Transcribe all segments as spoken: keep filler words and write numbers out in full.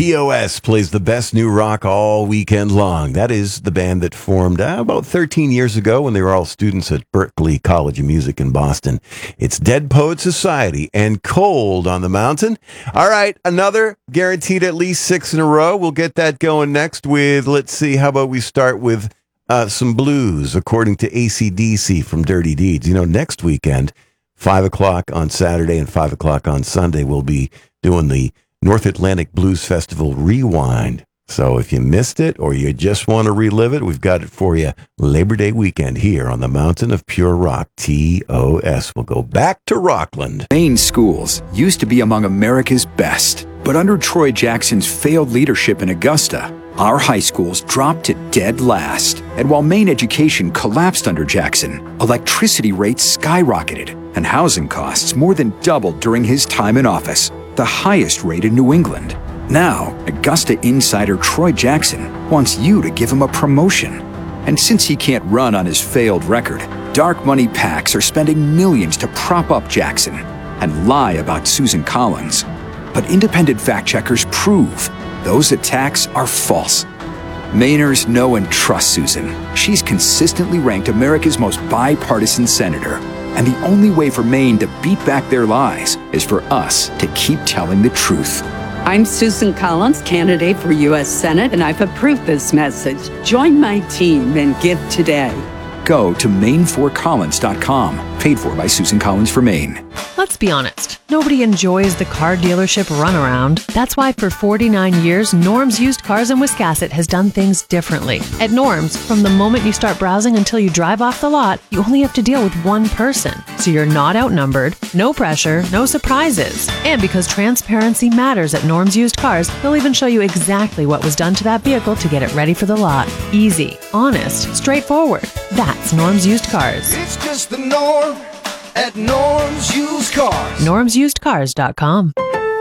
T O S plays the best new rock all weekend long. That is the band that formed uh, about thirteen years ago when they were all students at Berklee College of Music in Boston. It's Dead Poet Society and Cold on the Mountain. All right, another guaranteed at least six in a row. We'll get that going next with, let's see, how about we start with uh, some blues, according to A C D C from Dirty Deeds. You know, next weekend, five o'clock on Saturday and five o'clock on Sunday, we'll be doing the North Atlantic Blues Festival Rewind. So if you missed it or you just want to relive it, we've got it for you Labor Day weekend here on the Mountain of Pure Rock, T O S. We'll go back to Rockland. Maine schools used to be among America's best, but under Troy Jackson's failed leadership in Augusta, our high schools dropped to dead last. And while Maine education collapsed under Jackson, electricity rates skyrocketed and housing costs more than doubled during his time in office, the highest rate in New England. Now, Augusta insider Troy Jackson wants you to give him a promotion. And since he can't run on his failed record, dark money PACs are spending millions to prop up Jackson and lie about Susan Collins. But independent fact checkers prove those attacks are false. Mainers know and trust Susan. She's consistently ranked America's most bipartisan senator. And the only way for Maine to beat back their lies is for us to keep telling the truth. I'm Susan Collins, candidate for U S Senate, and I've approved this message. Join my team and give today. Go to maine for collins dot com, paid for by Susan Collins for Maine. Let's be honest, nobody enjoys the car dealership runaround. That's why for forty-nine years, Norm's Used Cars in Wiscasset has done things differently. At Norm's, from the moment you start browsing until you drive off the lot, you only have to deal with one person. So you're not outnumbered, no pressure, no surprises. And because transparency matters at Norm's Used Cars, they'll even show you exactly what was done to that vehicle to get it ready for the lot. Easy, honest, straightforward. That's Norm's Used Cars. It's just the norm at Norm's Used Cars. norms used cars dot com.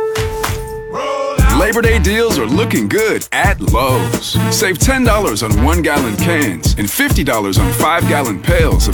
Labor Day deals are looking good at Lowe's. Save ten dollars on one-gallon cans and fifty dollars on five-gallon pails of